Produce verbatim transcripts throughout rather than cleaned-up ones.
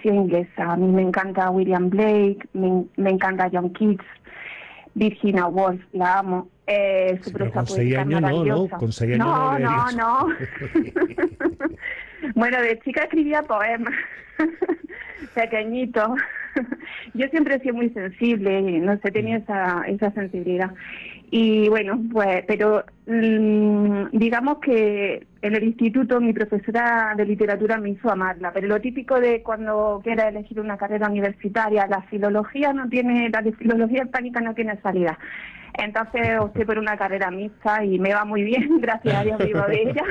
poesía inglesa. A mí me encanta William Blake, me, me encanta John Keats, Virginia Woolf, la amo. Eh, su Sí, pero prosa con seis poética años no, ¿no? maravillosa. Con seis años No, no no, leerías. no. Bueno, de chica escribía poemas, pequeñitos. Yo siempre he sido muy sensible, no sé, tenía esa, esa sensibilidad. Y bueno, pues, pero mmm, digamos que en el instituto mi profesora de literatura me hizo amarla, pero lo típico de cuando quieres elegir una carrera universitaria, la filología no tiene, la de filología hispánica no tiene salida. Entonces opté por una carrera mixta y me va muy bien, gracias a Dios vivo de ella.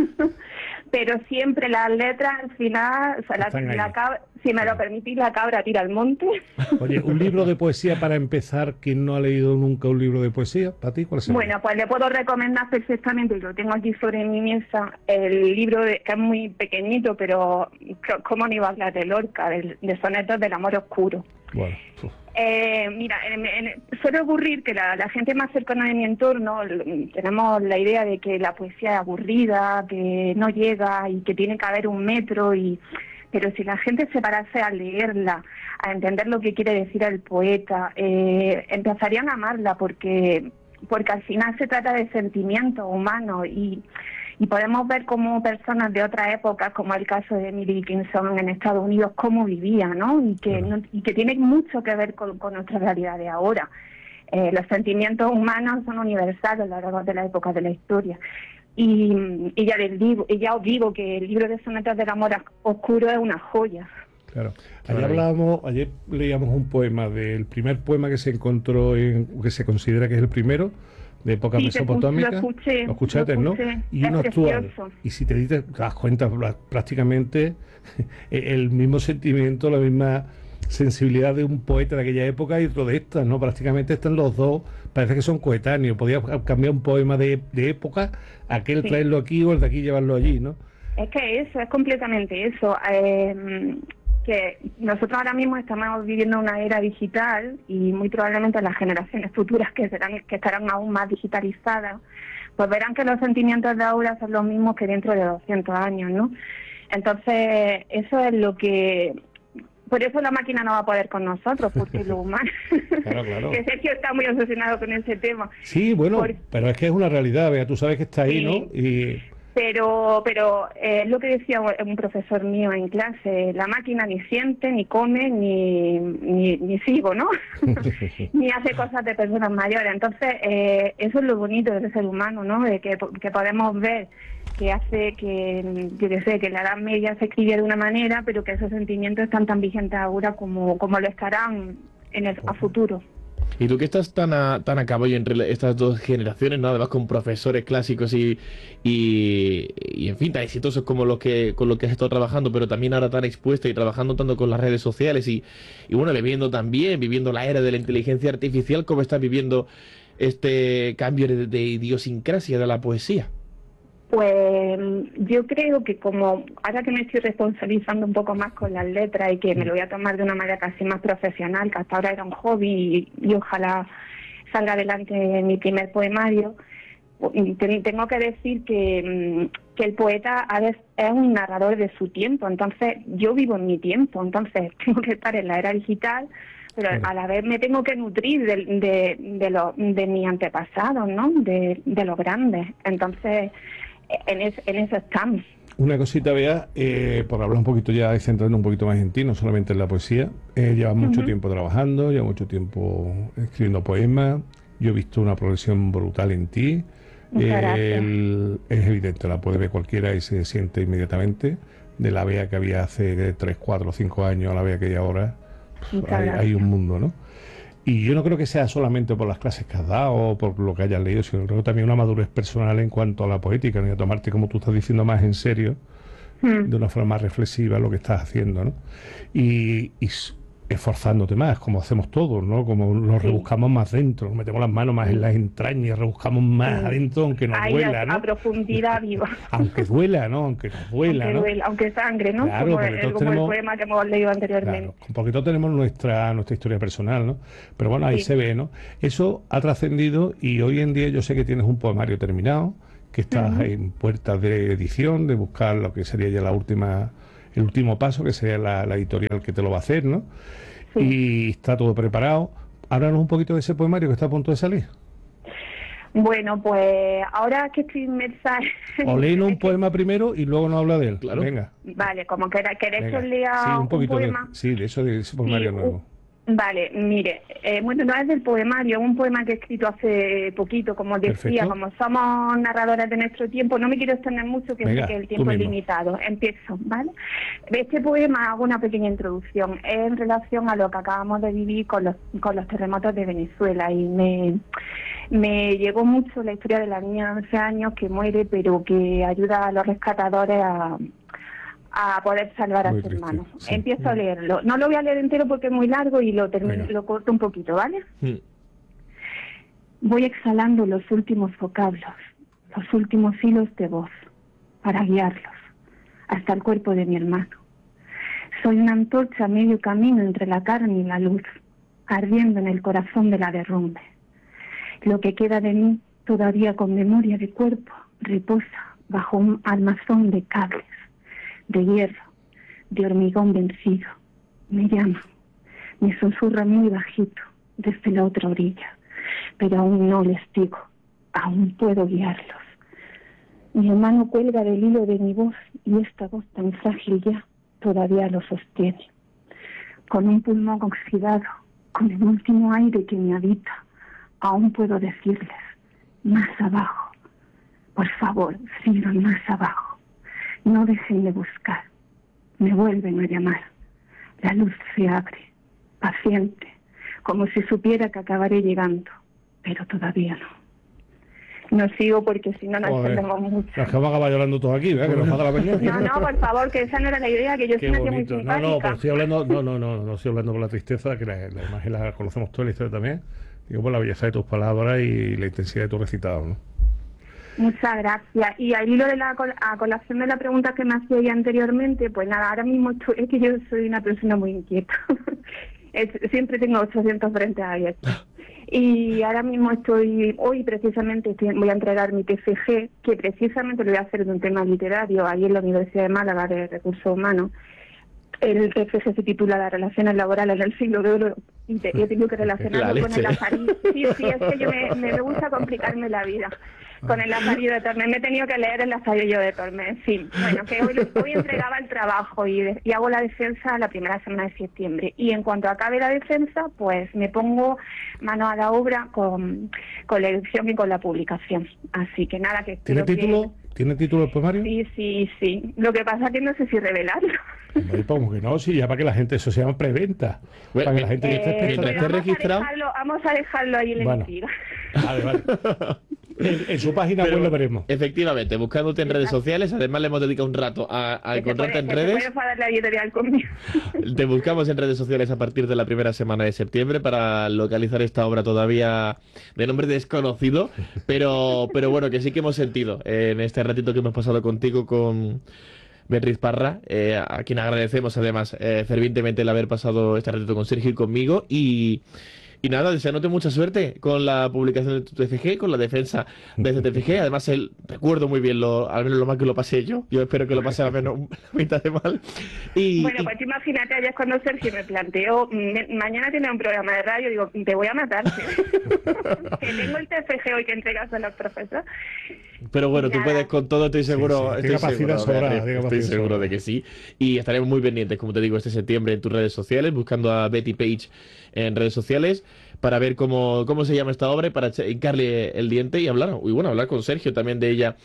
Pero siempre las letras al final, o sea, la, la cabra, si me lo permitís, la cabra tira al monte. Oye, un libro de poesía para empezar, quien no ha leído nunca un libro de poesía, ¿para ti cuál sería? Bueno, pues le puedo recomendar perfectamente, y lo tengo aquí sobre mi mesa, el libro de, que es muy pequeñito, pero ¿cómo no iba a hablar de Lorca, de, de sonetos del amor oscuro? Bueno, Eh, mira, en, en, suele ocurrir que la, la gente más cercana de mi entorno tenemos la idea de que la poesía es aburrida, que no llega y que tiene que haber un metro, y pero si la gente se parase a leerla, a entender lo que quiere decir el poeta, eh, empezarían a amarla, porque porque al final se trata de sentimientos humanos, y y podemos ver cómo personas de otras épocas, como el caso de Emily Dickinson en Estados Unidos, cómo vivía, ¿no? Y que, no, y que tiene mucho que ver con, con nuestra realidad de ahora. Eh, los sentimientos humanos son universales a lo largo de la época de la historia. Y, y, ya, les digo, y ya os digo que el libro de sonetos del amor oscuro es una joya. Claro. Ayer hablábamos, ayer leíamos un poema del primer poema que se encontró, en, que se considera que es el primero, de época sí, mesopotámica. Lo escuché, lo escuchaste, lo escuché, ¿no? Y es uno actual. precioso. Y si te, dices, te das cuenta, prácticamente el mismo sentimiento, la misma sensibilidad de un poeta de aquella época y otro de esta, ¿no? Prácticamente están los dos, parece que son coetáneos. Podía cambiar un poema de, de época, aquel sí. traerlo aquí o el de aquí llevarlo allí, ¿no? Es que eso, es completamente eso. Eh, que nosotros ahora mismo estamos viviendo una era digital, y muy probablemente las generaciones futuras que serán que estarán aún más digitalizadas, pues verán que los sentimientos de ahora son los mismos que dentro de doscientos años, ¿no? Entonces, eso es lo que... Por eso la máquina no va a poder con nosotros, porque lo humano... Claro, claro. Que Sergio está muy obsesionado con ese tema. Sí, bueno, Por... pero es que es una realidad, Bea, tú sabes que está ahí, sí. ¿no? Y... Pero, pero eh, lo que decía un profesor mío en clase, la máquina ni siente, ni come, ni ni, ni sigo, ¿no? Ni hace cosas de personas mayores. Entonces, eh, eso es lo bonito del ser humano, ¿no? De que, que podemos ver que hace que, yo qué sé, que la Edad Media se escribía de una manera, pero que esos sentimientos están tan vigentes ahora como, como lo estarán en el a futuro. Y tú que estás tan a, tan a caballo entre estas dos generaciones, ¿no? Además con profesores clásicos y, y, y en fin, tan exitosos como los que con los que has estado trabajando, pero también ahora tan expuesta y trabajando tanto con las redes sociales y, y bueno, viviendo también, viviendo la era de la inteligencia artificial, ¿cómo estás viviendo este cambio de, de idiosincrasia de la poesía? Pues yo creo que como ahora que me estoy responsabilizando un poco más con las letras y que me lo voy a tomar de una manera casi más profesional, que hasta ahora era un hobby y, y ojalá salga adelante mi primer poemario, tengo que decir que, que el poeta es un narrador de su tiempo, entonces yo vivo en mi tiempo, entonces tengo que estar en la era digital, pero a la vez me tengo que nutrir de, de, de, lo, de mis antepasados, ¿no? De, de los grandes, entonces... En, es, en eso estamos. Una cosita, Bea, eh, por hablar un poquito ya y centrando un poquito más en ti, no solamente en la poesía. Eh, llevas uh-huh. mucho tiempo trabajando, llevas mucho tiempo escribiendo poemas. Yo he visto una progresión brutal en ti. Eh, el, es evidente, la puede ver cualquiera y se siente inmediatamente. De la Bea que había hace tres, cuatro, cinco años a la Bea que hay ahora, pues, hay, hay un mundo, ¿no? Y yo no creo que sea solamente por las clases que has dado o por lo que hayas leído, sino creo también una madurez personal en cuanto a la poética, ¿no? Y a tomarte, como tú estás diciendo, más en serio, mm. de una forma más reflexiva lo que estás haciendo, ¿no? Y, y esforzándote más, como hacemos todos, ¿no? Como nos sí. rebuscamos más dentro, metemos las manos más sí. en las entrañas, rebuscamos más sí. adentro, aunque nos Ahí duela, a, ¿no? A profundidad viva. Aunque duela, ¿no? Aunque nos duela, aunque ¿no? Duela, aunque sangre, ¿no? Claro, como el, como tenemos, el poema que hemos leído anteriormente. Claro, porque todos tenemos nuestra nuestra historia personal, ¿no? Pero bueno, ahí sí. se ve, ¿no? Eso ha trascendido y hoy en día yo sé que tienes un poemario terminado, que estás uh-huh. en puertas de edición, de buscar lo que sería ya la última el último paso, que sería la, la editorial que te lo va a hacer, ¿no? Sí. Y está todo preparado. Háblanos un poquito de ese poemario que está a punto de salir. Bueno, pues ahora que estoy inmersa... O léenos un poema primero y luego nos habla de él. Claro. Venga. Vale, como que queréis Venga. que os lea Sí, un poquito un de, poema. sí, de eso de ese poemario Sí, nuevo. Vale, mire, eh, bueno, no es del poemario, un poema que he escrito hace poquito, como os decía, Perfecto. como somos narradoras de nuestro tiempo, no me quiero extender mucho, que Venga, sé que el tú tiempo es mismo. limitado. Empiezo, ¿vale? De este poema hago una pequeña introducción, es en relación a lo que acabamos de vivir con los, con los terremotos de Venezuela, y me, me llegó mucho la historia de la niña de once años que muere, pero que ayuda a los rescatadores a... a poder salvar Muy a su triste, hermano. sí. Empiezo a leerlo. No lo voy a leer entero porque es muy largo y lo termino, Venga. lo corto un poquito, ¿vale? Mm. Voy exhalando los últimos vocablos, los últimos hilos de voz, para guiarlos hasta el cuerpo de mi hermano. Soy una antorcha a medio camino entre la carne y la luz, ardiendo en el corazón de la derrumbe. Lo que queda de mí, todavía con memoria de cuerpo, reposa bajo un armazón de cables, de hierro, de hormigón vencido. Me llama, me susurra muy bajito desde la otra orilla, pero aún no les digo, aún puedo guiarlos. Mi hermano cuelga del hilo de mi voz y esta voz tan frágil ya todavía lo sostiene. Con un pulmón oxidado, con el último aire que me habita, aún puedo decirles, más abajo, por favor, sigan más abajo. No dejen de buscar, me vuelven a llamar. La luz se abre, paciente, como si supiera que acabaré llegando, pero todavía no. No sigo porque si no nos Joder, entendemos mucho. Nos vamos a acabar llorando todos aquí, ¿verdad? Que nos falta la pendiente. No, no, por favor, que esa no era la idea, que yo Qué soy una tía muy bonito. No, simpática. no, pero estoy hablando, no, no, no, no estoy hablando por la tristeza, que la, la imagen la conocemos toda la historia también. Digo por la belleza de tus palabras y la intensidad de tu recitado, ¿no? Muchas gracias. Y al hilo de la col- a colación de la pregunta que me hacía ya anteriormente, pues nada, ahora mismo estoy, es que yo soy una persona muy inquieta. Es- siempre tengo ochocientos frentes abiertos. Y ahora mismo estoy, hoy precisamente estoy- voy a entregar mi T F G, que precisamente lo voy a hacer de un tema literario, ahí en la Universidad de Málaga de Recursos Humanos. El T F G se titula Las relaciones laborales en el siglo de oro y te- he tenido que relacionarlo La con el leche. azarí. Sí, sí, es que yo me, me gusta complicarme la vida. Con el Lazarillo de Tormes. Me he tenido que leer el Lazarillo de Tormes, sí. Bueno, que hoy, hoy entregaba el trabajo y, de- y hago la defensa la primera semana de septiembre. Y en cuanto acabe la defensa, pues me pongo mano a la obra con, con la edición y con la publicación. Así que nada, que ¿Tiene espero que- título? ¿Tiene título el poemario? Sí, sí, sí. Lo que pasa es que no sé si revelarlo. Hombre, pues, como que no, sí, ya para que la gente, eso se llama preventa. Bueno, para que la gente que esté Eh, mientras expectante- esté vamos, registrado- a dejarlo, vamos a dejarlo ahí en la Bueno. intriga. Vale, vale. En, en su página Pero, web lo veremos. efectivamente, buscándote en redes sociales, además le hemos dedicado un rato a, a Que se encontrarte puede- en que se redes. puede enfadar la editorial conmigo. Te buscamos en redes sociales a partir de la primera semana de septiembre para localizar esta obra todavía de nombre desconocido, pero, pero bueno, que sí que hemos sentido eh, en este ratito que hemos pasado contigo con Beatriz Parra, eh, a quien agradecemos además eh, fervientemente el haber pasado este ratito con Sergio y conmigo, y... Y nada, deseándote mucha suerte con la publicación de tu T F G, con la defensa de este T F G. Además, el, recuerdo muy bien, lo, al menos lo mal que lo pasé yo. Yo espero que lo pase al menos la mitad de mal. Y, Bueno, y- pues imagínate, ayer cuando Sergio me planteó, mm, mañana tiene un programa de radio, digo, te voy a matar. Que tengo el T F G hoy que entregas a los profesores. pero bueno, tú Nada. puedes con todo, estoy seguro. sí, estoy tiene capacidad seguro, sobrada, Beatriz, tiene estoy capacidad seguro sobrada. de que sí. Y estaremos muy pendientes, como te digo, este septiembre en tus redes sociales, buscando a Betty Page en redes sociales para ver cómo, cómo se llama esta obra y para echa- hincarle el diente y hablar, y bueno, hablar con Sergio también de ella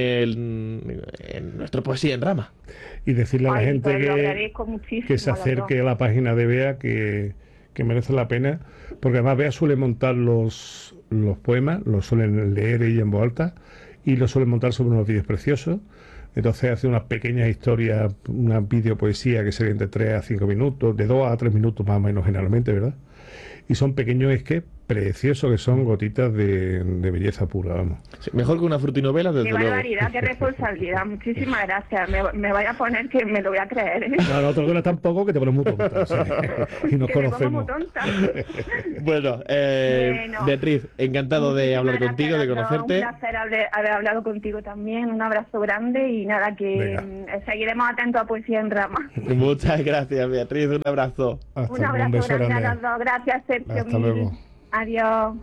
en, en nuestra poesía en rama. Y decirle a la Ay, gente pues lo que, agradezco muchísimo, que se la verdad. acerque a la página de Bea, que, que merece la pena, porque además Bea suele montar los, los poemas, los suelen leer ella en voz alta, y los suele montar sobre unos vídeos preciosos. Entonces hace unas pequeñas historias, una videopoesía que sería entre tres a cinco minutos, de dos a tres minutos más o menos generalmente, ¿verdad? Y son pequeños esquemas precioso, que son gotitas de, de belleza pura, vamos. Sí, mejor que una frutinovela, desde Qué luego. barbaridad, qué responsabilidad. Muchísimas gracias. Me, me vaya a poner que me lo voy a creer, ¿eh? No, no te lo creas tampoco, que te pones muy tonta, ¿sí? Y nos Que me pongo conocemos. muy tonta. Bueno, eh, Bueno. Beatriz, encantado de hablar Muchísimas contigo, de gracias, conocerte. Un placer haber, haber hablado contigo también. Un abrazo grande y nada, que Venga. mm, seguiremos atentos a Poesía en Rama. Muchas gracias, Beatriz, un abrazo. Hasta Un luego, abrazo beso grande, grande. a los dos. Gracias, Sergio. Hasta mil. luego. Adiós.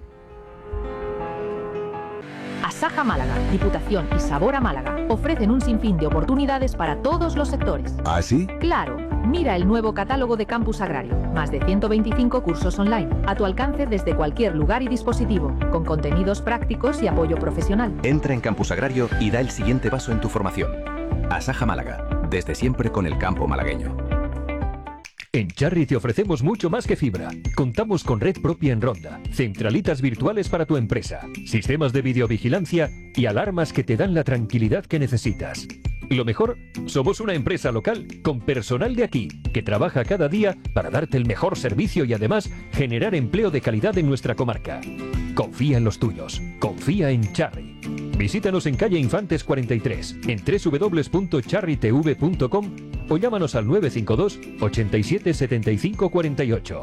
Asaja Málaga, Diputación y Sabor a Málaga ofrecen un sinfín de oportunidades para todos los sectores. ¿Ah, sí? Claro, mira el nuevo catálogo de Campus Agrario. Más de ciento veinticinco cursos online, a tu alcance desde cualquier lugar y dispositivo, con contenidos prácticos y apoyo profesional. Entra en Campus Agrario y da el siguiente paso en tu formación. Asaja Málaga, desde siempre con el campo malagueño. En Charry te ofrecemos mucho más que fibra. Contamos con red propia en Ronda, centralitas virtuales para tu empresa, sistemas de videovigilancia y alarmas que te dan la tranquilidad que necesitas. Lo mejor, somos una empresa local con personal de aquí, que trabaja cada día para darte el mejor servicio y además generar empleo de calidad en nuestra comarca. Confía en los tuyos, confía en Charry. Visítanos en calle Infantes cuarenta y tres, en doble u doble u doble u punto charry t v punto com o llámanos al nueve cinco dos, ochenta y siete, setenta y cinco cuarenta y ocho.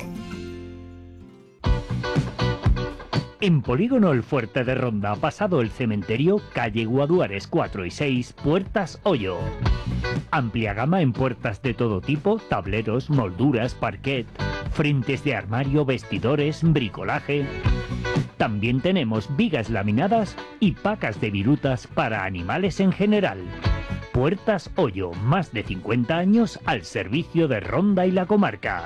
En Polígono El Fuerte de Ronda, pasado el cementerio, calle Guaduares cuatro y seis, Puertas Hoyo. Amplia gama en puertas de todo tipo, tableros, molduras, parquet, frentes de armario, vestidores, bricolaje. También tenemos vigas laminadas y pacas de virutas para animales en general. Puertas Hoyo, más de cincuenta años al servicio de Ronda y la comarca.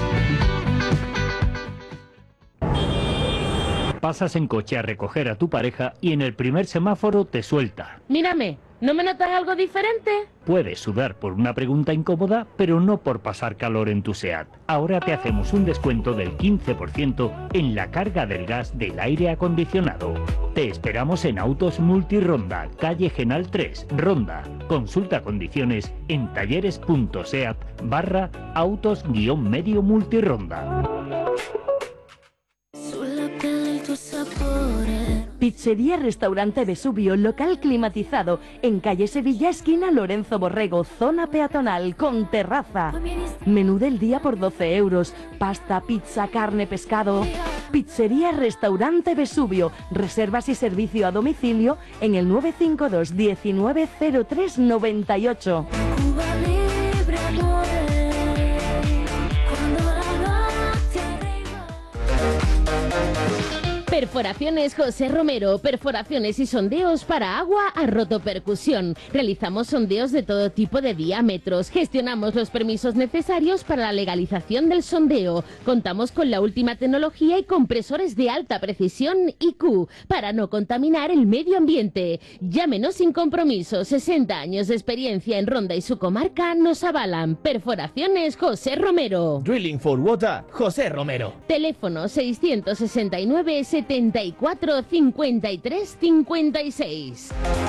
Pasas en coche a recoger a tu pareja y en el primer semáforo te suelta. Mírame, ¿no me notas algo diferente? Puedes sudar por una pregunta incómoda, pero no por pasar calor en tu SEAT. Ahora te hacemos un descuento del quince por ciento en la carga del gas del aire acondicionado. Te esperamos en Autos Multironda, calle Genal tres, Ronda. Consulta condiciones en talleres.seat barra autos-medio multironda. Pizzería Restaurante Vesubio, local climatizado, en calle Sevilla, esquina Lorenzo Borrego, zona peatonal, con terraza. Menú del día por doce euros, pasta, pizza, carne, pescado. Pizzería Restaurante Vesubio, reservas y servicio a domicilio en el nueve cinco dos, diecinueve cero tres noventa y ocho. Perforaciones José Romero, perforaciones y sondeos para agua a rotopercusión. Realizamos sondeos de todo tipo de diámetros, gestionamos los permisos necesarios para la legalización del sondeo. Contamos con la última tecnología y compresores de alta precisión I Q para no contaminar el medio ambiente. Llámenos sin compromiso, sesenta años de experiencia en Ronda y su comarca nos avalan. Perforaciones José Romero. Drilling for Water, José Romero. Teléfono seiscientos sesenta y nueve, setenta y cuatro, cincuenta y tres, cincuenta y seis.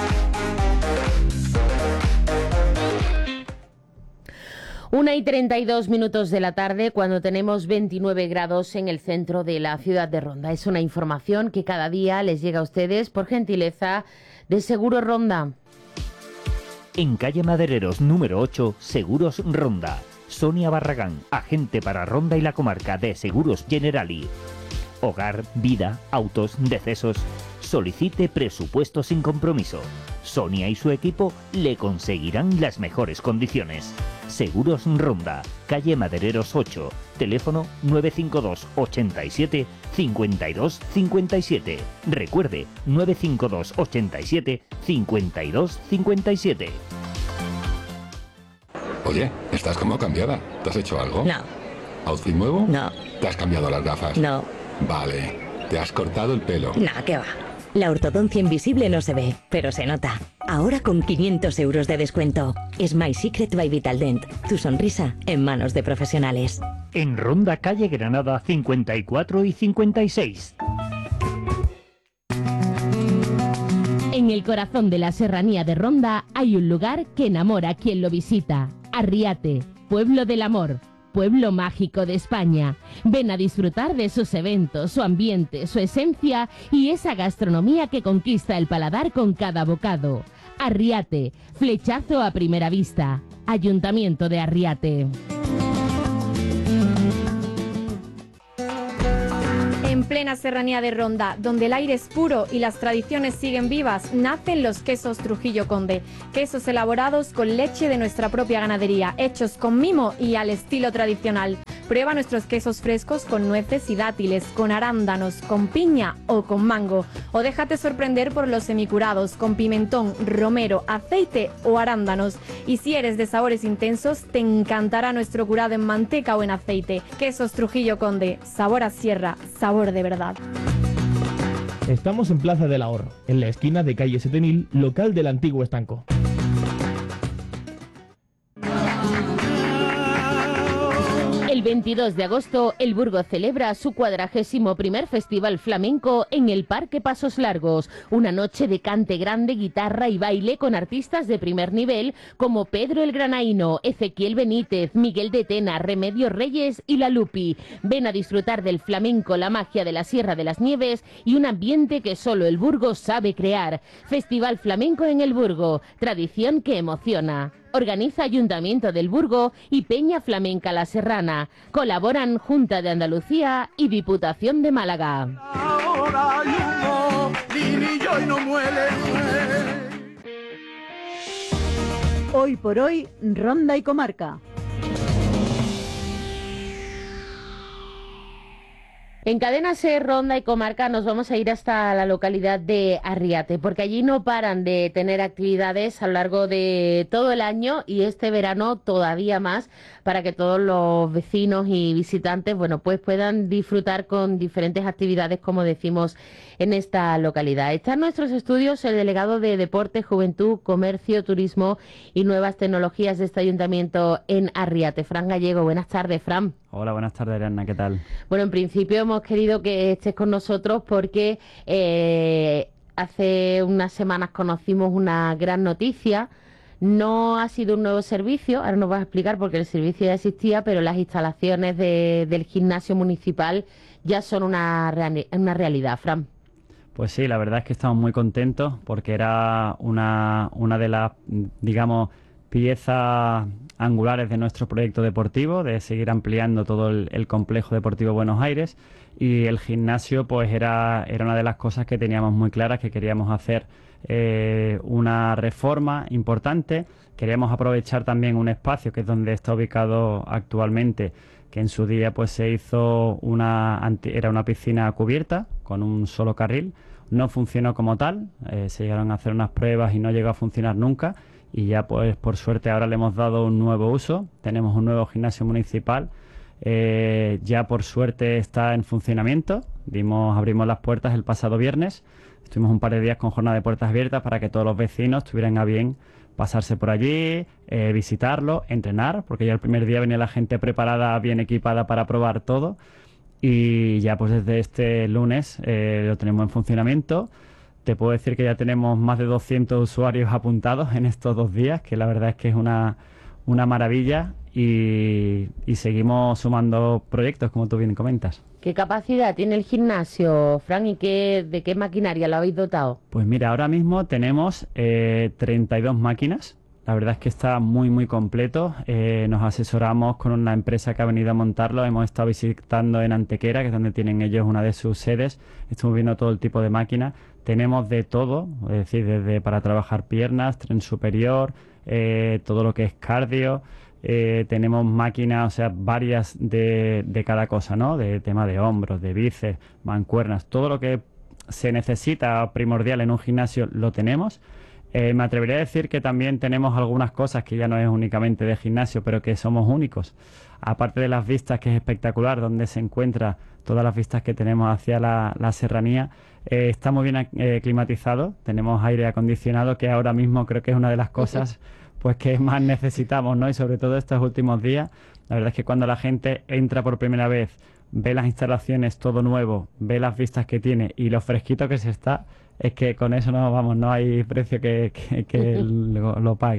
Una y treinta y dos minutos de la tarde, cuando tenemos veintinueve grados en el centro de la ciudad de Ronda. Es una información que cada día les llega a ustedes por gentileza de Seguro Ronda. En calle Madereros número ocho, Seguros Ronda. Sonia Barragán, agente para Ronda y la comarca de Seguros Generali. Hogar, vida, autos, decesos. Solicite presupuesto sin compromiso. Sonia y su equipo le conseguirán las mejores condiciones. Seguros Ronda, calle Madereros ocho, teléfono nueve cinco dos, ochenta y siete, cincuenta y dos, cincuenta y siete. Recuerde, nueve cinco dos, ochenta y siete, cincuenta y dos, cincuenta y siete. Oye, estás como cambiada. ¿Te has hecho algo? No. ¿Outfit nuevo? No. ¿Te has cambiado las gafas? No. Vale. ¿Te has cortado el pelo? Nah, ¿qué va? La ortodoncia invisible no se ve, pero se nota. Ahora con quinientos euros de descuento. Es My Secret by Vitaldent. Tu sonrisa en manos de profesionales. En Ronda, calle Granada, cincuenta y cuatro y cincuenta y seis. En el corazón de la serranía de Ronda hay un lugar que enamora a quien lo visita. Arriate, Pueblo del Amor. pueblo mágico de España. Ven a disfrutar de sus eventos, su ambiente, su esencia y esa gastronomía que conquista el paladar con cada bocado. Arriate, flechazo a primera vista. Ayuntamiento de Arriate. En plena serranía de Ronda, donde el aire es puro y las tradiciones siguen vivas, nacen los quesos Trujillo Conde. Quesos elaborados con leche de nuestra propia ganadería, hechos con mimo y al estilo tradicional. Prueba nuestros quesos frescos con nueces y dátiles, con arándanos, con piña o con mango. O déjate sorprender por los semicurados, con pimentón, romero, aceite o arándanos. Y si eres de sabores intensos, te encantará nuestro curado en manteca o en aceite. Quesos Trujillo Conde, sabor a sierra, sabor de verdad. Estamos en Plaza del Ahorro, en la esquina de calle siete mil, local del antiguo estanco. El veintidós de agosto, el Burgo celebra su cuadragésimo primer Festival Flamenco en el Parque Pasos Largos. Una noche de cante grande, guitarra y baile con artistas de primer nivel como Pedro el Granaíno, Ezequiel Benítez, Miguel de Tena, Remedios Reyes y La Lupi. Ven a disfrutar del flamenco, la magia de la Sierra de las Nieves y un ambiente que solo el Burgo sabe crear. Festival Flamenco en el Burgo, tradición que emociona. Organiza Ayuntamiento del Burgo y Peña Flamenca La Serrana. Colaboran Junta de Andalucía y Diputación de Málaga. Hoy por hoy, Ronda y Comarca. En Cadena Ser, Ronda y Comarca nos vamos a ir hasta la localidad de Arriate, porque allí no paran de tener actividades a lo largo de todo el año y este verano todavía más, para que todos los vecinos y visitantes, bueno, pues puedan disfrutar con diferentes actividades, como decimos, en esta localidad. Está en nuestros estudios el delegado de Deporte, Juventud, Comercio, Turismo y Nuevas Tecnologías de este ayuntamiento en Arriate. Fran Gallego, buenas tardes, Fran. Hola, buenas tardes, Ariadna, ¿qué tal? Bueno, en principio hemos querido que estés con nosotros porque eh, hace unas semanas conocimos una gran noticia. No ha sido un nuevo servicio, ahora nos vas a explicar porque el servicio ya existía, pero las instalaciones de, del gimnasio municipal ya son una, una realidad, Fran. Pues sí, la verdad es que estamos muy contentos porque era una, una de las, digamos, piezas angulares de nuestro proyecto deportivo, de seguir ampliando todo el, el complejo deportivo Buenos Aires, y el gimnasio pues era, era una de las cosas que teníamos muy claras, que queríamos hacer eh, una reforma importante. Queríamos aprovechar también un espacio que es donde está ubicado actualmente, que en su día pues se hizo una, era una piscina cubierta con un solo carril. No funcionó como tal, eh, se llegaron a hacer unas pruebas y no llegó a funcionar nunca. Y ya pues por suerte ahora le hemos dado un nuevo uso, tenemos un nuevo gimnasio municipal, eh, ya por suerte está en funcionamiento. Dimos, abrimos las puertas el pasado viernes, estuvimos un par de días con jornada de puertas abiertas para que todos los vecinos tuvieran a bien pasarse por allí, eh, visitarlo, entrenar, porque ya el primer día venía la gente preparada, bien equipada para probar todo, y ya pues desde este lunes eh, lo tenemos en funcionamiento. Te puedo decir que ya tenemos más de doscientos usuarios apuntados en estos dos días, que la verdad es que es una, una maravilla, y, y seguimos sumando proyectos, como tú bien comentas. ¿Qué capacidad tiene el gimnasio, Fran, y qué, de qué maquinaria lo habéis dotado? Pues mira, ahora mismo tenemos eh, treinta y dos máquinas. La verdad es que está muy muy completo. Eh, nos asesoramos con una empresa que ha venido a montarlo. Hemos estado visitando en Antequera, que es donde tienen ellos una de sus sedes. Estamos viendo todo el tipo de máquinas. Tenemos de todo, es decir, desde para trabajar piernas, tren superior, eh, todo lo que es cardio. Eh, tenemos máquinas, o sea, varias de, de cada cosa, ¿no? De tema de hombros, de bíceps, mancuernas, todo lo que se necesita primordial en un gimnasio lo tenemos. Eh, me atrevería a decir que también tenemos algunas cosas que ya no es únicamente de gimnasio, pero que somos únicos. Aparte de las vistas, que es espectacular, donde se encuentra todas las vistas que tenemos hacia la, la serranía, eh, está muy bien eh, climatizado, tenemos aire acondicionado, que ahora mismo creo que es una de las cosas pues que más necesitamos, ¿no? Y sobre todo estos últimos días, la verdad es que cuando la gente entra por primera vez, ve las instalaciones todo nuevo, ve las vistas que tiene y lo fresquito que se está, es que con eso no vamos, no hay precio que, que, que lo, lo pague.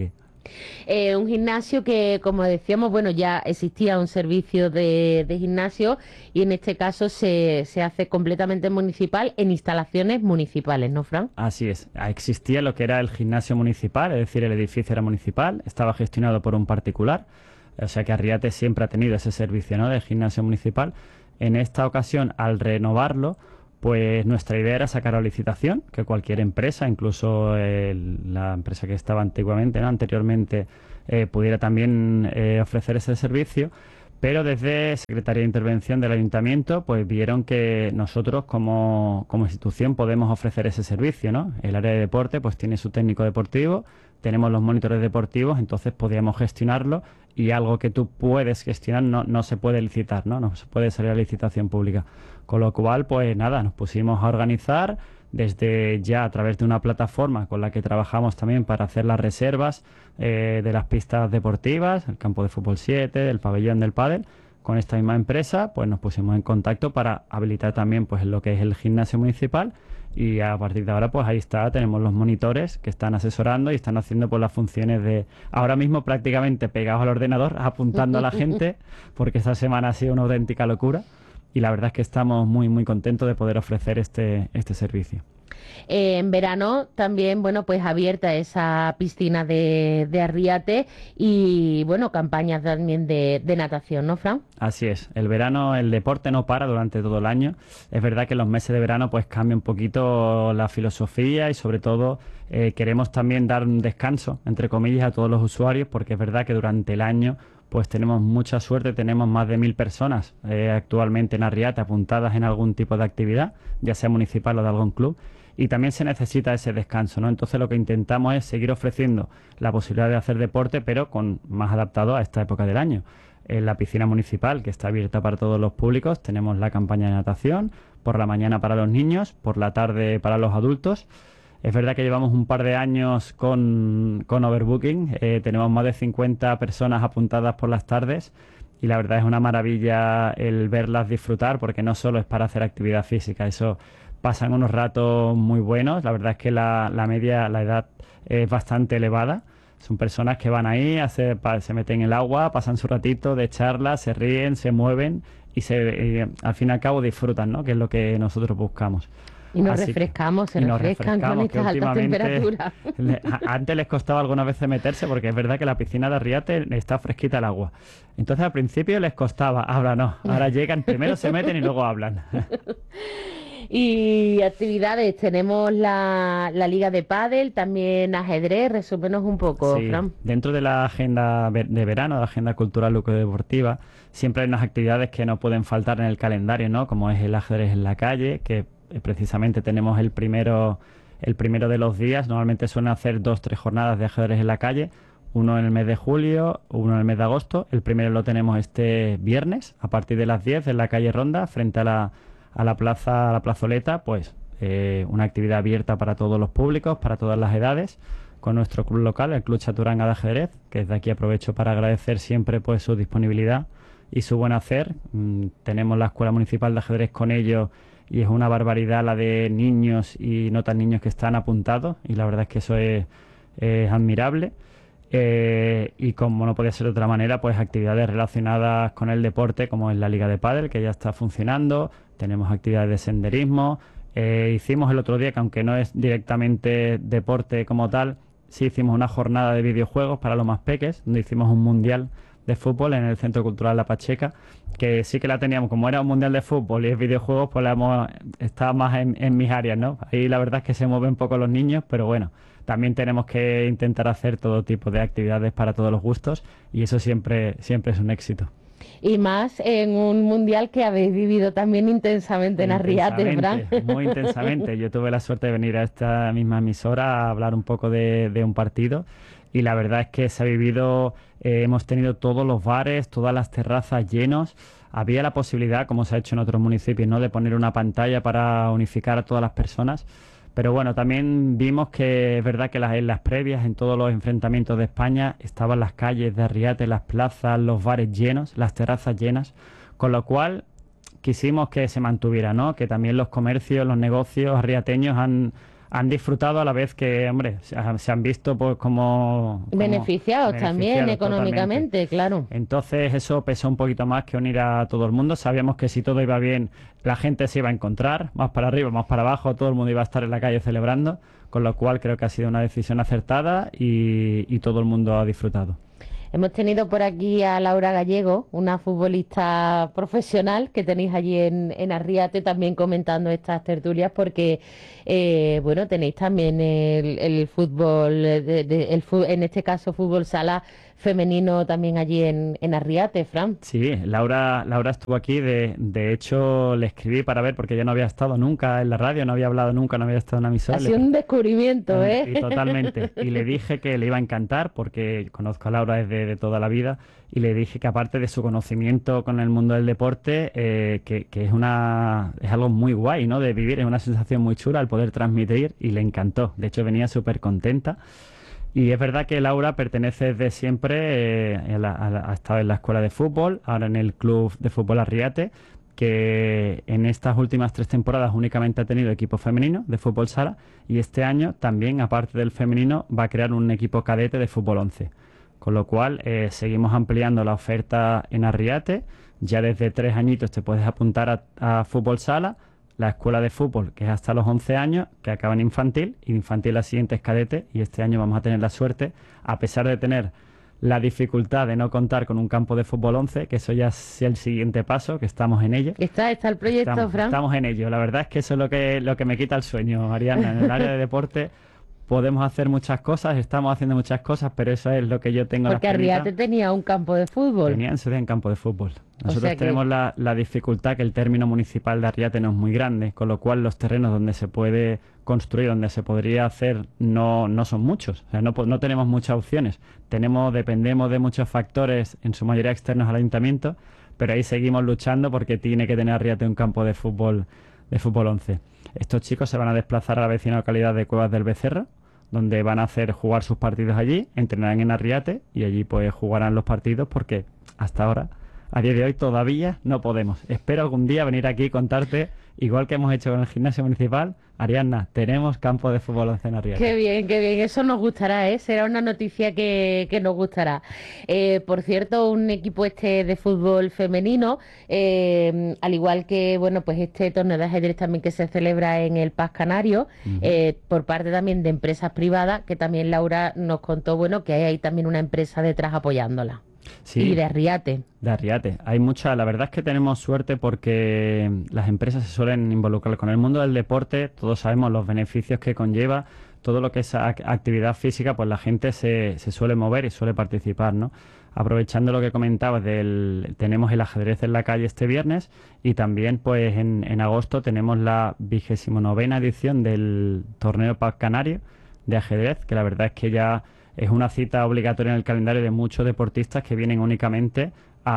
Eh, un gimnasio que, como decíamos, bueno, ya existía un servicio de, de gimnasio y en este caso se, se hace completamente municipal en instalaciones municipales, ¿no, Fran? Así es, existía lo que era el gimnasio municipal, es decir, el edificio era municipal, estaba gestionado por un particular, o sea que Arriate siempre ha tenido ese servicio, ¿no?, del gimnasio municipal. En esta ocasión, al renovarlo, pues nuestra idea era sacar a licitación, que cualquier empresa, incluso el, la empresa que estaba antiguamente, ¿no?, anteriormente, eh, pudiera también eh, ofrecer ese servicio, pero desde Secretaría de Intervención del Ayuntamiento pues vieron que nosotros como, como institución podemos ofrecer ese servicio, ¿no? El área de deporte pues tiene su técnico deportivo, tenemos los monitores deportivos, entonces podíamos gestionarlo, y algo que tú puedes gestionar no, no se puede licitar, ¿no? No se puede salir a licitación pública. Con lo cual, pues nada, nos pusimos a organizar desde ya a través de una plataforma con la que trabajamos también para hacer las reservas eh, de las pistas deportivas, el campo de fútbol siete, el pabellón del pádel. Con esta misma empresa pues nos pusimos en contacto para habilitar también pues lo que es el gimnasio municipal, y a partir de ahora pues ahí está, tenemos los monitores que están asesorando y están haciendo pues las funciones de ahora mismo prácticamente pegados al ordenador apuntando a la gente, porque esta semana ha sido una auténtica locura. Y la verdad es que estamos muy muy contentos de poder ofrecer este, este servicio. Eh, en verano también, bueno, pues abierta esa piscina de, de Arriate y, bueno, campañas también de, de natación, ¿no, Fran? Así es. El verano, el deporte no para durante todo el año. Es verdad que en los meses de verano pues cambia un poquito la filosofía y sobre todo eh, queremos también dar un descanso, entre comillas, a todos los usuarios, porque es verdad que durante el año pues tenemos mucha suerte, tenemos más de mil personas eh, actualmente en Arriate apuntadas en algún tipo de actividad, ya sea municipal o de algún club, y también se necesita ese descanso, ¿no? Entonces lo que intentamos es seguir ofreciendo la posibilidad de hacer deporte, pero con más adaptado a esta época del año. En la piscina municipal, que está abierta para todos los públicos, tenemos la campaña de natación, por la mañana para los niños, por la tarde para los adultos. Es verdad que llevamos un par de años con, con overbooking, eh, tenemos más de cincuenta personas apuntadas por las tardes y la verdad es una maravilla el verlas disfrutar, porque no solo es para hacer actividad física, eso pasan unos ratos muy buenos. La verdad es que la, la media, la edad es bastante elevada, son personas que van ahí, hace, pa, se meten en el agua, pasan su ratito de charla, se ríen, se mueven y, se, y al fin y al cabo disfrutan, ¿no?, que es lo que nosotros buscamos. Y nos Así refrescamos, se y nos refrescan con estas altas temperaturas. Le, antes les costaba algunas veces meterse, porque es verdad que la piscina de Arriate está fresquita el agua. Entonces al principio les costaba, ahora no, ahora llegan, primero se meten y luego hablan. Y actividades, tenemos la, la liga de pádel, también ajedrez, resúmenos un poco, Sí, Fran. dentro de la agenda de verano, la agenda cultural deportiva, siempre hay unas actividades que no pueden faltar en el calendario, ¿no?, como es el ajedrez en la calle, que precisamente tenemos el primero, el primero de los días. Normalmente suelen hacer dos, tres jornadas de ajedrez en la calle, uno en el mes de julio, uno en el mes de agosto. El primero lo tenemos este viernes a partir de las diez en la calle Ronda, frente a la, a la plaza, a la plazoleta, pues eh, una actividad abierta para todos los públicos, para todas las edades, con nuestro club local, el Club Chaturanga de Ajedrez, que desde aquí aprovecho para agradecer siempre pues su disponibilidad y su buen hacer. Mm, tenemos la Escuela Municipal de Ajedrez con ellos y es una barbaridad la de niños y no tan niños que están apuntados, y la verdad es que eso es, es admirable. Eh, y como no podía ser de otra manera, pues actividades relacionadas con el deporte, como es la Liga de Pádel, que ya está funcionando. Tenemos actividades de senderismo. Eh, hicimos el otro día, que aunque no es directamente deporte como tal, sí hicimos una jornada de videojuegos para los más peques, donde hicimos un mundial de fútbol en el Centro Cultural La Pacheca, que sí que la teníamos, como era un mundial de fútbol y es videojuegos, pues la hemos estado más en, en mis áreas, ¿no? Ahí la verdad es que se mueven un poco los niños, pero bueno, también tenemos que intentar hacer todo tipo de actividades para todos los gustos, y eso siempre, siempre es un éxito. Y más en un mundial que habéis vivido también intensamente en Arriate, Fran. Muy intensamente. Yo tuve la suerte de venir a esta misma emisora a hablar un poco de, de un partido, y la verdad es que se ha vivido, eh, hemos tenido todos los bares, todas las terrazas llenos. Había la posibilidad, como se ha hecho en otros municipios, ¿no?, de poner una pantalla para unificar a todas las personas. Pero bueno, también vimos que es verdad que las, en las previas, en todos los enfrentamientos de España, estaban las calles de Arriate, las plazas, los bares llenos, las terrazas llenas, con lo cual quisimos que se mantuviera, ¿no?, que también los comercios, los negocios arriateños han, han disfrutado a la vez que, hombre, se, se han visto pues como... como beneficiados, beneficiados también económicamente, totalmente. Claro. Entonces eso pesó un poquito más que unir a todo el mundo. Sabíamos que si todo iba bien, la gente se iba a encontrar, más para arriba, más para abajo, todo el mundo iba a estar en la calle celebrando, con lo cual creo que ha sido una decisión acertada y, y todo el mundo ha disfrutado. Hemos tenido por aquí a Laura Gallego, una futbolista profesional que tenéis allí en, en Arriate, también comentando estas tertulias, porque eh, bueno, tenéis también el, el fútbol, de, de, el, en este caso fútbol sala femenino también allí en, en Arriate, Fran. Sí, Laura, Laura estuvo aquí, de, de hecho le escribí para ver, porque ella no había estado nunca en la radio, no había hablado nunca, no había estado en una emisora. Ha sido un descubrimiento, ¿eh? Sí, totalmente. Y le dije que le iba a encantar, porque conozco a Laura desde de toda la vida, y le dije que aparte de su conocimiento con el mundo del deporte, eh, que, que es una es algo muy guay, ¿no? De vivir, es una sensación muy chula el poder transmitir, y le encantó. De hecho, venía súper contenta. Y es verdad que Laura pertenece desde siempre, eh, a la, a la, ha estado en la escuela de fútbol, ahora en el club de fútbol Arriate, que en estas últimas tres temporadas únicamente ha tenido equipo femenino de fútbol sala, y este año también, aparte del femenino, va a crear un equipo cadete de fútbol once. Con lo cual eh, seguimos ampliando la oferta en Arriate. Ya desde tres añitos te puedes apuntar a, a fútbol sala, la escuela de fútbol, que es hasta los once años, que acaba en infantil, y infantil la siguiente es cadete, y este año vamos a tener la suerte, a pesar de tener la dificultad de no contar con un campo de fútbol once, que eso ya es el siguiente paso, que estamos en ello. Está, está el proyecto, estamos, Fran. Estamos en ello. La verdad es que eso es lo que, lo que me quita el sueño, Ariana. En el área de deporte podemos hacer muchas cosas, estamos haciendo muchas cosas, pero eso es lo que yo tengo. Porque Arriate tenía un campo de fútbol. Tenía en su día un campo de fútbol. Nosotros o sea tenemos que... la, la dificultad que el término municipal de Arriate no es muy grande, con lo cual los terrenos donde se puede construir, donde se podría hacer, no, no son muchos. O sea, no, no tenemos muchas opciones. Tenemos, dependemos de muchos factores, en su mayoría externos al ayuntamiento, pero ahí seguimos luchando porque tiene que tener Arriate un campo de fútbol, de fútbol once. Estos chicos se van a desplazar a la vecina localidad de Cuevas del Becerra, donde van a hacer jugar sus partidos allí, entrenarán en Arriate y allí pues jugarán los partidos, porque hasta ahora, a día de hoy, todavía no podemos. Espero algún día venir aquí y contarte, igual que hemos hecho con el gimnasio municipal, Ariadna, tenemos campo de fútbol once en Arriate. Qué bien, qué bien, eso nos gustará, ¿eh? Será una noticia que, que nos gustará. Eh, por cierto, un equipo este de fútbol femenino, eh, al igual que, bueno, pues este torneo de ajedrez también que se celebra en el Paz Canario, uh-huh. eh, por parte también de empresas privadas, que también Laura nos contó, bueno, que hay ahí también una empresa detrás apoyándola. Sí, y de Arriate. De Arriate. Hay mucha, la verdad es que tenemos suerte porque las empresas se suelen involucrar con el mundo del deporte. Todos sabemos los beneficios que conlleva, todo lo que es actividad física, pues la gente se, se suele mover y suele participar, ¿no? Aprovechando lo que comentabas, del, tenemos el ajedrez en la calle este viernes, y también pues en, en agosto tenemos la vigésimo novena edición del torneo Paz Canario de ajedrez, que la verdad es que ya es una cita obligatoria en el calendario de muchos deportistas que vienen únicamente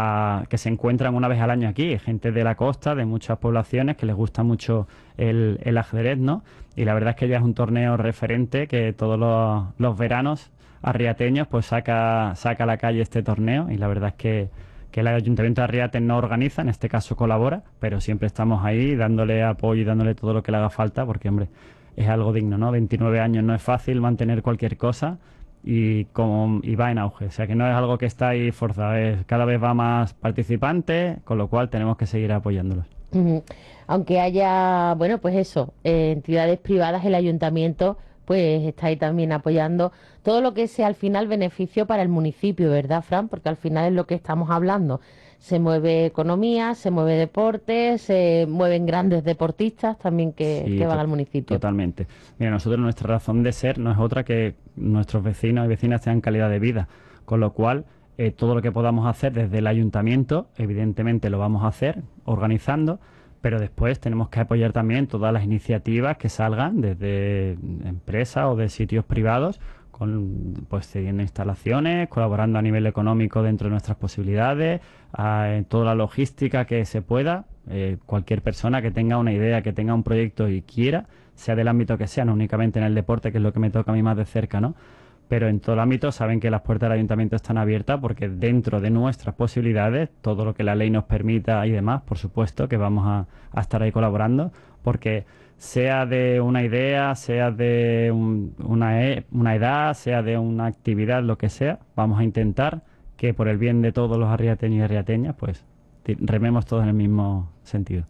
a que se encuentran una vez al año aquí, gente de la costa, de muchas poblaciones que les gusta mucho el, el ajedrez, ¿no? Y la verdad es que ya es un torneo referente que todos los, los veranos arriateños pues saca, saca a la calle este torneo, y la verdad es que, que el Ayuntamiento de Arriate no organiza, en este caso colabora, pero siempre estamos ahí dándole apoyo y dándole todo lo que le haga falta, porque hombre, es algo digno, ¿no? veintinueve años no es fácil mantener cualquier cosa, y como y va en auge, o sea que no es algo que está ahí forzado, es, cada vez va más participantes, con lo cual tenemos que seguir apoyándolos. Uh-huh. Aunque haya, bueno, pues eso, eh, entidades privadas, el ayuntamiento pues está ahí también apoyando todo lo que sea al final beneficio para el municipio, ¿verdad, Fran? Porque al final es lo que estamos hablando. Se mueve economía, se mueve deporte, se mueven grandes deportistas también que, sí, que van al municipio. Totalmente. Mira, nosotros nuestra razón de ser no es otra que nuestros vecinos y vecinas tengan calidad de vida, con lo cual eh, todo lo que podamos hacer desde el ayuntamiento, evidentemente lo vamos a hacer organizando, pero después tenemos que apoyar también todas las iniciativas que salgan desde empresas o de sitios privados, con, pues cediendo instalaciones, colaborando a nivel económico dentro de nuestras posibilidades, a, en toda la logística que se pueda. Eh, cualquier persona que tenga una idea, que tenga un proyecto y quiera, sea del ámbito que sea, no únicamente en el deporte, que es lo que me toca a mí más de cerca, ¿no? Pero en todo el ámbito saben que las puertas del ayuntamiento están abiertas, porque dentro de nuestras posibilidades, todo lo que la ley nos permita y demás, por supuesto que vamos a, a estar ahí colaborando, porque sea de una idea, sea de un- una, e- una edad, sea de una actividad, lo que sea, vamos a intentar que por el bien de todos los arriateños y arriateñas, pues ti- rememos todos en el mismo sentido.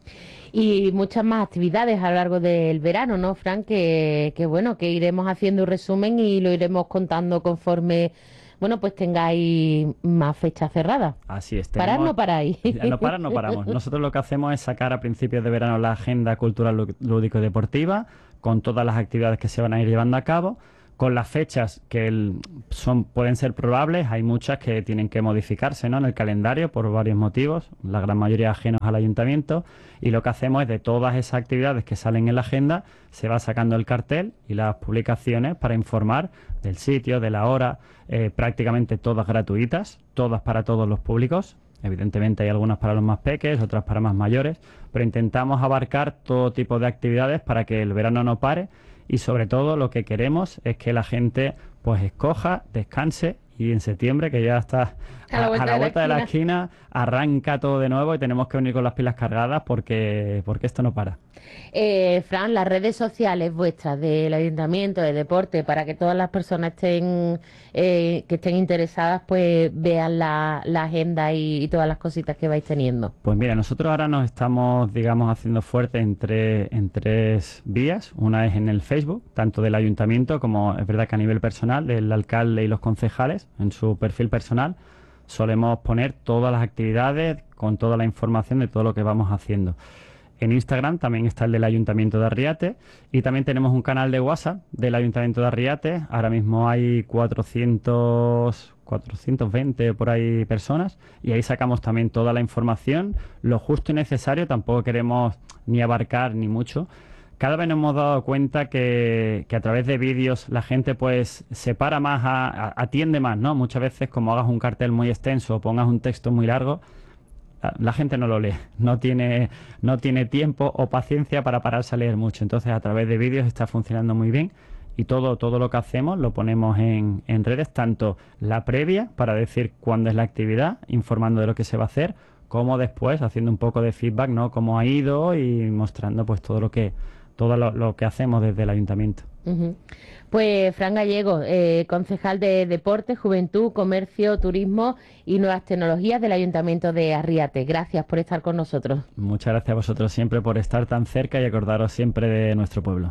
Y muchas más actividades a lo largo del verano, ¿no, Fran? Que, que bueno, que iremos haciendo un resumen y lo iremos contando conforme, bueno, pues tengáis más fechas cerradas. Así es. Parar tenemos- no paráis. No parar, no paramos. Nosotros lo que hacemos es sacar a principios de verano la agenda cultural lú- lúdico-deportiva con todas las actividades que se van a ir llevando a cabo, con las fechas que el- son pueden ser probables. Hay muchas que tienen que modificarse, ¿no?, en el calendario por varios motivos, la gran mayoría ajenos al ayuntamiento, y lo que hacemos es de todas esas actividades que salen en la agenda, se va sacando el cartel y las publicaciones para informar del sitio, de la hora, eh, prácticamente todas gratuitas, todas para todos los públicos. Evidentemente hay algunas para los más pequeños, otras para más mayores, pero intentamos abarcar todo tipo de actividades para que el verano no pare, y sobre todo lo que queremos es que la gente pues escoja, descanse, y en septiembre, que ya está A la vuelta de la vuelta de la esquina, arranca todo de nuevo y tenemos que venir con las pilas cargadas porque, porque esto no para. Eh, Fran, las redes sociales vuestras del Ayuntamiento de Deporte, para que todas las personas estén eh, que estén interesadas, pues vean la, la agenda y, y todas las cositas que vais teniendo. Pues mira, nosotros ahora nos estamos, digamos, haciendo fuerte en, tre- en tres vías. Una es en el Facebook, tanto del Ayuntamiento como es verdad que a nivel personal, del alcalde y los concejales, en su perfil personal, solemos poner todas las actividades con toda la información de todo lo que vamos haciendo. En Instagram también está el del Ayuntamiento de Arriate, y también tenemos un canal de WhatsApp del Ayuntamiento de Arriate. Ahora mismo hay cuatrocientos, cuatrocientos veinte por ahí personas, y ahí sacamos también toda la información, lo justo y necesario. Tampoco queremos ni abarcar ni mucho. Cada vez nos hemos dado cuenta que, que a través de vídeos la gente pues se para más, a- a- atiende más, ¿no? Muchas veces, como hagas un cartel muy extenso o pongas un texto muy largo, la- la gente no lo lee, no tiene, no tiene tiempo o paciencia para pararse a leer mucho. Entonces, a través de vídeos está funcionando muy bien, y todo, todo lo que hacemos lo ponemos en, en redes, tanto la previa para decir cuándo es la actividad, informando de lo que se va a hacer, como después haciendo un poco de feedback, ¿no?, cómo ha ido, y mostrando pues todo lo que todo lo, lo que hacemos desde el ayuntamiento. Ujú. Pues Fran Gallego, eh, concejal de Deporte, Juventud, Comercio, Turismo y Nuevas Tecnologías del Ayuntamiento de Arriate. Gracias por estar con nosotros. Muchas gracias a vosotros siempre por estar tan cerca y acordaros siempre de nuestro pueblo.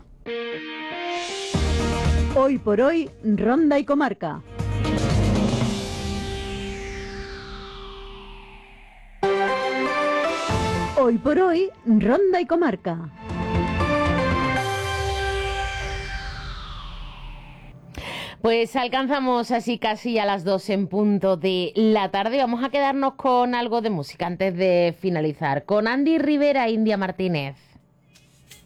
Hoy por hoy, Ronda y Comarca. Hoy por hoy, Ronda y Comarca. Pues alcanzamos así casi a las dos en punto de la tarde. Vamos a quedarnos con algo de música antes de finalizar. Con Andy Rivera e India Martínez.